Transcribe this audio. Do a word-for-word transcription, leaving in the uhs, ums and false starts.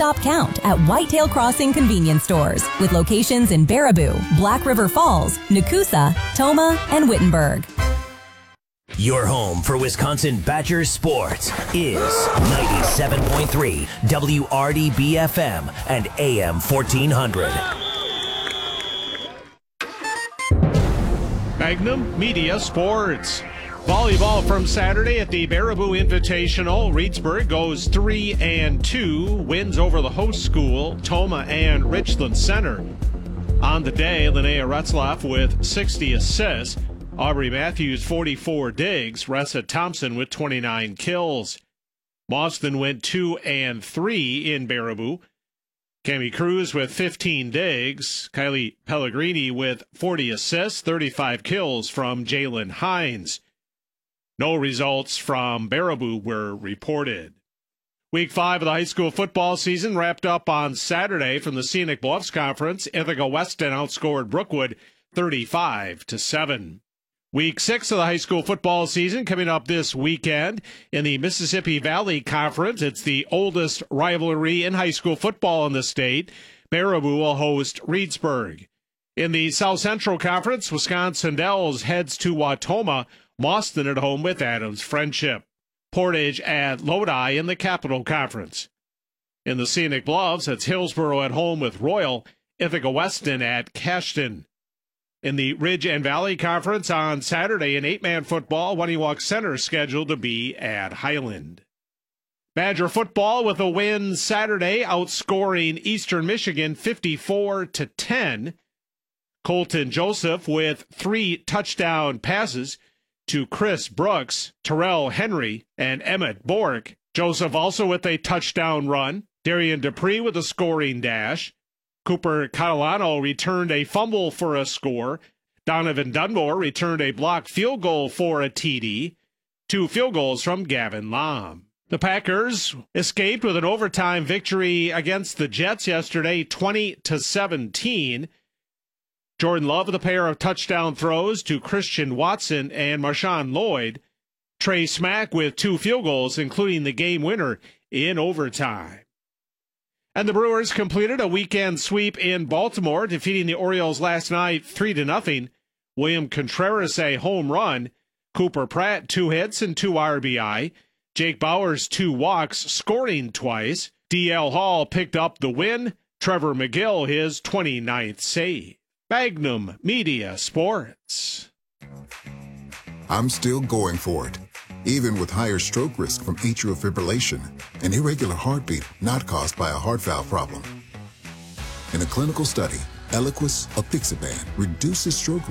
one-stop count at Whitetail Crossing Convenience Stores with locations in Baraboo, Black River Falls, Nakusa, Toma, and Wittenberg. Your home for Wisconsin Badgers sports is ninety-seven point three W R D B F M and A M fourteen hundred. Magnum Media Sports. Volleyball from Saturday at the Baraboo Invitational. Reedsburg goes three and two, wins over the host school, Toma and Richland Center. On the day, Linnea Retzlaff with sixty assists. Aubrey Matthews, forty-four digs. Ressa Thompson with twenty-nine kills. Boston went two and three in Baraboo. Cami Cruz with fifteen digs. Kylie Pellegrini with forty assists, thirty-five kills from Jalen Hines. No results from Baraboo were reported. Week five of the high school football season wrapped up on Saturday from the Scenic Bluffs Conference. Ithaca Weston outscored Brookwood thirty-five to seven. Week six of the high school football season coming up this weekend in the Mississippi Valley Conference. It's the oldest rivalry in high school football in the state. Baraboo will host Reedsburg. In the South Central Conference, Wisconsin Dells heads to Wautoma. Boston at home with Adams Friendship. Portage at Lodi in the Capital Conference. In the Scenic Bluffs, it's Hillsboro at home with Royal. Ithaca Weston at Cashton. In the Ridge and Valley Conference on Saturday in eight-man football, Waniwak Center scheduled to be at Highland. Badger football with a win Saturday, outscoring Eastern Michigan fifty-four to ten. Colton Joseph with three touchdown passes to Chris Brooks, Terrell Henry, and Emmett Bork. Joseph also with a touchdown run. Darian Dupree with a scoring dash. Cooper Catalano returned a fumble for a score. Donovan Dunmore returned a blocked field goal for a T D. Two field goals from Gavin Lom. The Packers escaped with an overtime victory against the Jets yesterday, twenty to seventeen. Jordan Love with a pair of touchdown throws to Christian Watson and Marshawn Lloyd. Trey Smack with two field goals, including the game winner in overtime. And the Brewers completed a weekend sweep in Baltimore, defeating the Orioles last night three to nothing. William Contreras a home run. Cooper Pratt two hits and two R B I. Jake Bowers two walks, scoring twice. D L Hall picked up the win. Trevor McGill his twenty-ninth save. Magnum Media Sports. I'm still going for it, even with higher stroke risk from atrial fibrillation, an irregular heartbeat not caused by a heart valve problem. In a clinical study, Eliquis apixaban reduces stroke